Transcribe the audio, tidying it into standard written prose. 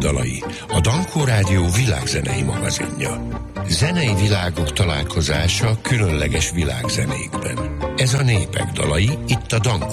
dalai, a Dankó Rádió világzenei magazinja. Zenei világok találkozása különleges világzenékben. Ez a Népek dalai, itt a Dankó